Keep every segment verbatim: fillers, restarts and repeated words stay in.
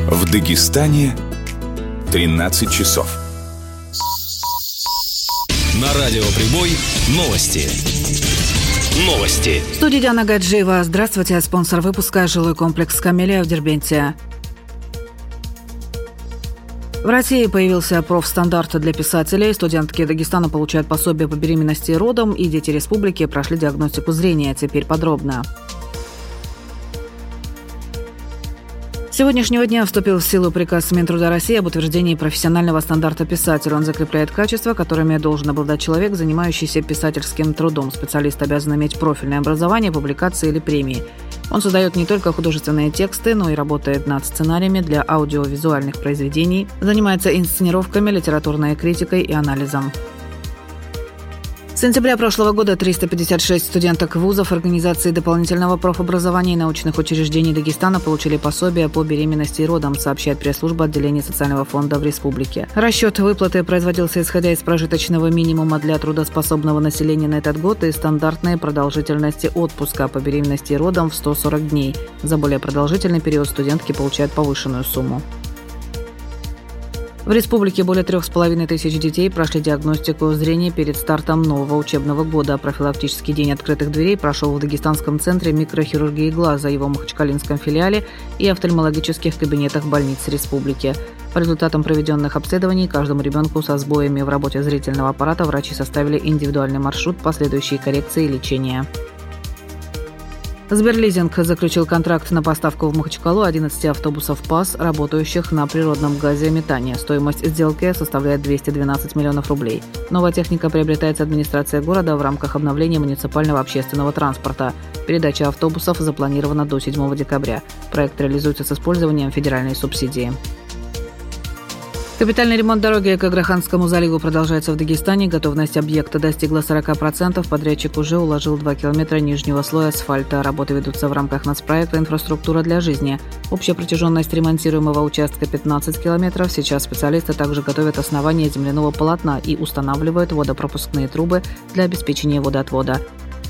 В Дагестане тринадцать часов. На радио Прибой новости. Новости. В студии Диана Гаджиева. Здравствуйте. Спонсор выпуска — жилой комплекс «Камелия» в Дербенте. В России появился профстандарт для писателей. Студентки Дагестана получают пособие по беременности и родам, и дети республики прошли диагностику зрения. Теперь подробно. С сегодняшнего дня вступил в силу приказ Минтруда России об утверждении профессионального стандарта писателя. Он закрепляет качества, которыми должен обладать человек, занимающийся писательским трудом. Специалист обязан иметь профильное образование, публикации или премии. Он создает не только художественные тексты, но и работает над сценариями для аудиовизуальных произведений, занимается инсценировками, литературной критикой и анализом. С сентября прошлого года триста пятьдесят шесть студенток вузов, организаций дополнительного профобразования и научных учреждений Дагестана получили пособие по беременности и родам, сообщает пресс-служба отделения социального фонда в республике. Расчет выплаты производился исходя из прожиточного минимума для трудоспособного населения на этот год и стандартной продолжительности отпуска по беременности и родам в сто сорок дней. За более продолжительный период студентки получают повышенную сумму. В республике более трех с половиной тысяч детей прошли диагностику зрения перед стартом нового учебного года. Профилактический день открытых дверей прошел в Дагестанском центре микрохирургии глаза, его махачкалинском филиале и офтальмологических кабинетах больниц республики. По результатам проведенных обследований каждому ребенку со сбоями в работе зрительного аппарата врачи составили индивидуальный маршрут последующей коррекции и лечения. Сберлизинг заключил контракт на поставку в Махачкалу одиннадцати автобусов ПАС, работающих на природном газе метания. Стоимость сделки составляет двести двенадцать миллионов рублей. Новая техника приобретается администрацией города в рамках обновления муниципального общественного транспорта. Передача автобусов запланирована до седьмого декабря. Проект реализуется с использованием федеральной субсидии. Капитальный ремонт дороги к Аграханскому заливу продолжается в Дагестане. Готовность объекта достигла сорок процентов. Подрядчик уже уложил два километра нижнего слоя асфальта. Работы ведутся в рамках нацпроекта «Инфраструктура для жизни». Общая протяженность ремонтируемого участка пятнадцать километров. Сейчас специалисты также готовят основание земляного полотна и устанавливают водопропускные трубы для обеспечения водоотвода.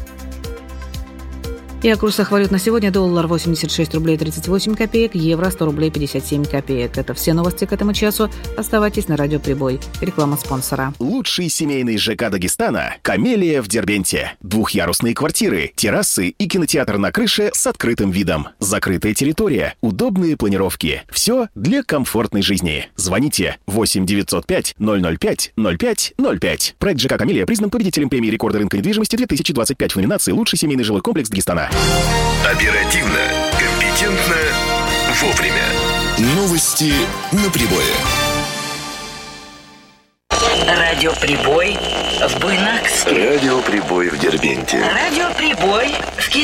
И о курсах валют на сегодня: доллар восемьдесят шесть рублей тридцать восемь копеек, евро сто рублей пятьдесят семь копеек. Это все новости к этому часу. Оставайтесь на радио Прибой. Реклама спонсора. Лучший семейный ЖК Дагестана – «Камелия» в Дербенте. Двухъярусные квартиры, террасы и кинотеатр на крыше с открытым видом. Закрытая территория, удобные планировки. Все для комфортной жизни. Звоните восемь девятьсот пять ноль ноль пять ноль пять ноль пять. Проект ЖК «Камелия» признан победителем премии рекорда рынка недвижимости две тысячи двадцать пять в номинации «Лучший семейный жилой комплекс Дагестана». Оперативно, компетентно, вовремя. Новости на Прибое. Радио Прибой в Буйнакске. Радио Прибой в Дербенте. Радио Прибой в Кизляре.